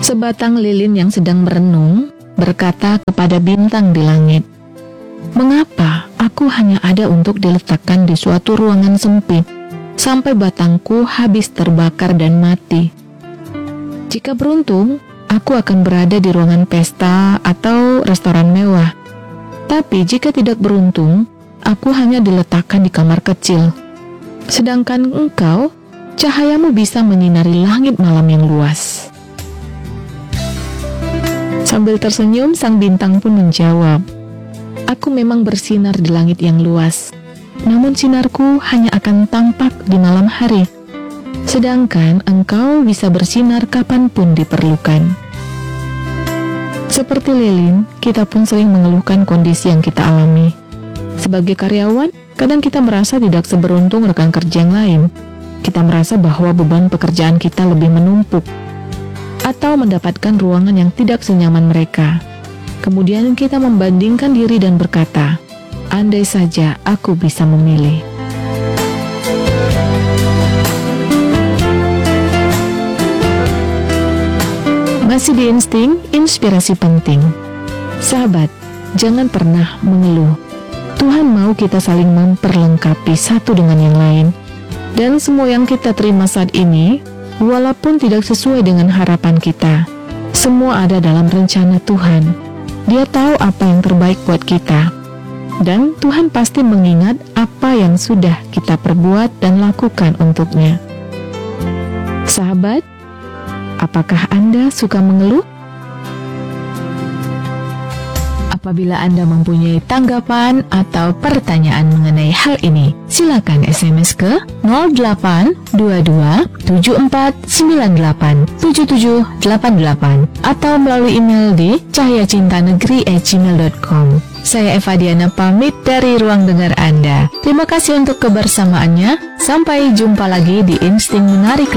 Sebatang lilin yang sedang merenung berkata kepada bintang di langit, "Mengapa aku hanya ada untuk diletakkan di suatu ruangan sempit, sampai batangku habis terbakar dan mati? Jika beruntung, aku akan berada di ruangan pesta atau restoran mewah. Tapi jika tidak beruntung, aku hanya diletakkan di kamar kecil. Sedangkan engkau, cahayamu bisa menyinari langit malam yang luas." Sambil tersenyum, sang bintang pun menjawab, "Aku memang bersinar di langit yang luas, namun sinarku hanya akan tampak di malam hari. Sedangkan engkau bisa bersinar kapanpun diperlukan." Seperti lilin, kita pun sering mengeluhkan kondisi yang kita alami. Sebagai karyawan, kadang kita merasa tidak seberuntung rekan kerja yang lain. Kita merasa bahwa beban pekerjaan kita lebih menumpuk, atau mendapatkan ruangan yang tidak senyaman mereka. Kemudian kita membandingkan diri dan berkata, "Andai saja aku bisa memilih." Masih di Insting, inspirasi penting. Sahabat, jangan pernah mengeluh. Tuhan mau kita saling memperlengkapi satu dengan yang lain. Dan semua yang kita terima saat ini, walaupun tidak sesuai dengan harapan kita, semua ada dalam rencana Tuhan. Dia tahu apa yang terbaik buat kita. Dan Tuhan pasti mengingat apa yang sudah kita perbuat dan lakukan untuknya. Sahabat, apakah Anda suka mengeluh? Apabila Anda mempunyai tanggapan atau pertanyaan mengenai hal ini, silakan SMS ke 0822 7498 7788 atau melalui email di cahayacintanegeri@gmail.com. Saya Eva Diana pamit dari ruang dengar Anda. Terima kasih untuk kebersamaannya. Sampai jumpa lagi di Insting Menarik